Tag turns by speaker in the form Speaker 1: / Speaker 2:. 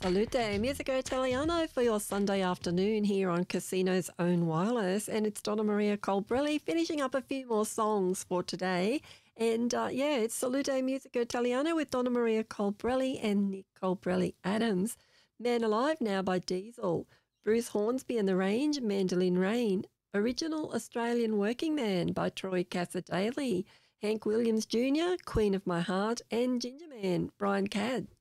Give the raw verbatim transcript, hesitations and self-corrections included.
Speaker 1: Salute, Musica Italiano for your Sunday afternoon here on Casino's Own Wireless. And it's Donna Maria Colbrelli finishing up a few more songs for today. And uh, yeah, it's Salute Musica Italiano with Donna Maria Colbrelli and Nick Colbrelli Adams. Man Alive Now by Diesel. Bruce Hornsby and the Range, Mandolin Rain. Original Australian Working Man by Troy Cassar-Daley. Hank Williams Junior, Queen of My Heart, and Ginger Man, Brian Cadd.